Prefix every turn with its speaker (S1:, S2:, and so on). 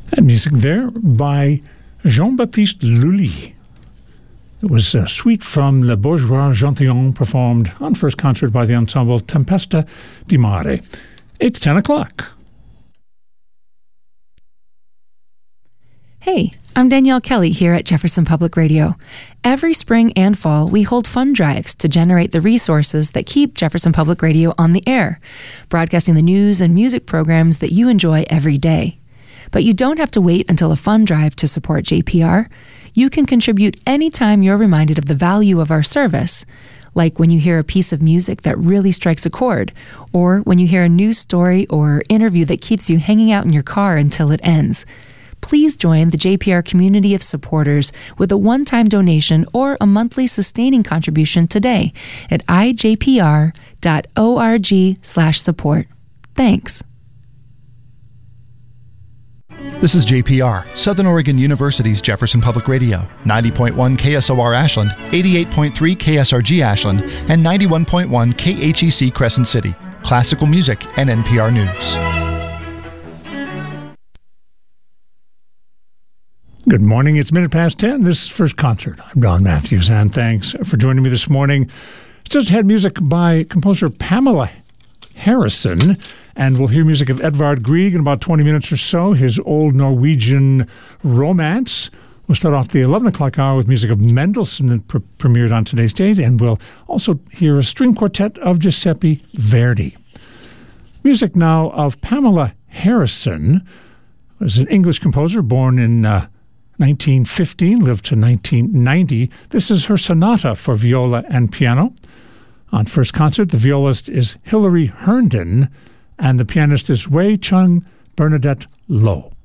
S1: And music there by Jean-Baptiste Lully. It was a suite from Le Bourgeois Gentilhomme, performed on first concert by the ensemble Tempesta di Mare. It's 10 o'clock.
S2: Hey, I'm Danielle Kelly here at Jefferson Public Radio. Every spring and fall, we hold fund drives to generate the resources that keep Jefferson Public Radio on the air, broadcasting the news and music programs that you enjoy every day. But you don't have to wait until a fund drive to support JPR. You can contribute anytime you're reminded of the value of our service, like when you hear a piece of music that really strikes a chord, or when you hear a news story or interview that keeps you hanging out in your car until it ends. Please join the JPR community of supporters with a one-time donation or a monthly sustaining contribution today at ijpr.org/support. Thanks.
S3: This is JPR, Southern Oregon University's Jefferson Public Radio, 90.1 KSOR Ashland, 88.3 KSRG Ashland, and 91.1 KHEC Crescent City, classical music and NPR News.
S1: Good morning. It's 10:10. This is First Concert. I'm Don Matthews, and thanks for joining me this morning. Just had music by composer Pamela Harrison, and we'll hear music of Edvard Grieg in about 20 minutes or so, his old Norwegian romance. We'll start off the 11 o'clock hour with music of Mendelssohn that premiered on today's date, and we'll also hear a string quartet of Giuseppe Verdi. Music now of Pamela Harrison, who is an English composer born in 1915, lived to 1990. This is her sonata for viola and piano. On first concert, the violist is Hilary Herndon, and the pianist is Wei Chung Bernadette Loh.